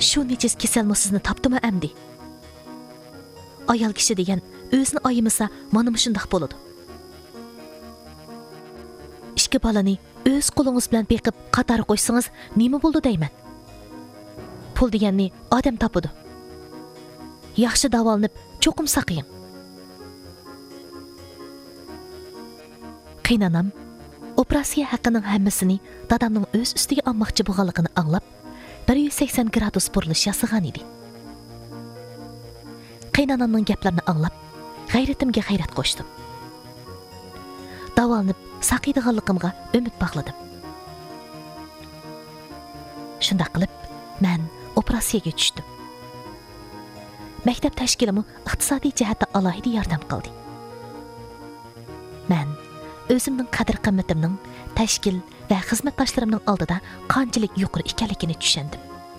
shu nechiz kasalmi sizni topdimi amdi? Ayol kishi degan o'zini ayimasa, mana shundoq bo'ladi. Ikki balani o'z qo'lingiz bilan beqib qator qo'ysangiz, nima bo'ldi deyman? Pul deganni odam topadi. Yaxshi davolanib, cho'qim saqaying. Qiynanam operatsiya haqining hammasini dadamning o'z ustiga olmoqchi bo'lganligini anglab, 180 gradus burilish yasagan edi. Qiynanamning gaplarini anglab, g'ayratimga g'ayrat qo'shdim. Davolanib, saqiydiganligimga umid bog'ladim. Shunda qilib, men operatsiyaga tushdim. Maktab tashkilimi iqtisodiy jihatdan alohida yordam qildi. Men o'zimning qadr-qimmatimning tashkil va xizmatdoshlarimning oldida qanchalik yuqori ekanligini tushundim.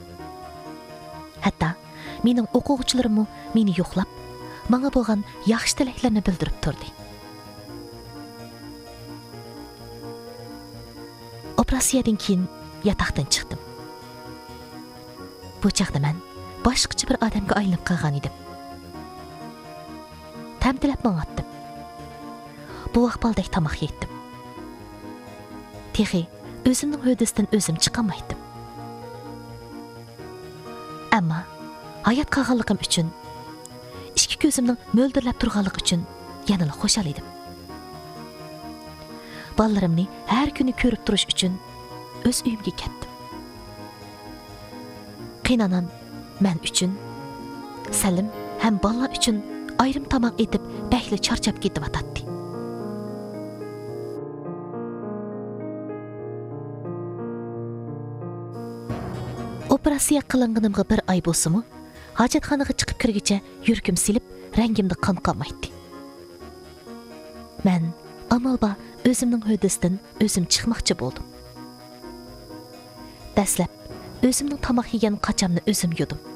Hatto mening o'quvchilarim meni yo'qlab, menga bo'lgan yaxshi tilaklarini bildirib turdi. Operatsiyadan keyin yotoqdan chiqdim. Bu chaqda men boshqacha bir odamga aylanib qolgan edim. Tamtilab mang'atdim. Bu ahvoldek tomoq yetdim. Texi o'zimning hudisdan o'zim chiqamaydim. Ammo hayot qolganligim uchun, ikki ko'zimning mo'ldirlab turganligi uchun yanada xushal edim. Bolarimni har kuni ko'rib turish uchun o'z uyimga ketdim. Qiynanam men uchun, Salim ham bolalar uchun ayrim tomoq etib, bahli charchab ketib atadi. Operatsiya qilinganimga bir oy bo'lsa-mu, hojatxonaga chiqib kirgicha yuragim silib, rangimda qon qolmaydi. Men amalba o'zimning hudisdan o'zim chiqmoqchi bo'ldim. Dastlab o'zimning tomoq yegan qochamni o'zim yudim.